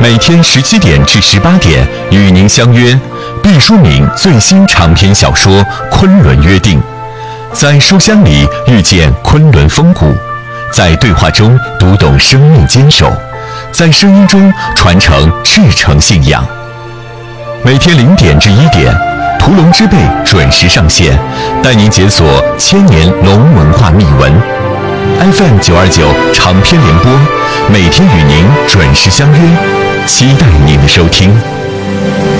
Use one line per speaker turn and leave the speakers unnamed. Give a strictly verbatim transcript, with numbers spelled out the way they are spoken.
每天十七点至十八点与您相约毕淑敏最新长篇小说《昆仑约定》，在书香里遇见昆仑风骨，在对话中读懂生命坚守，在声音中传承至诚信仰。每天零点至一点，屠龙之辈准时上线，带您解锁千年龙文化秘闻。F M 九二九长篇联播，每天与您准时相约，期待您的收听。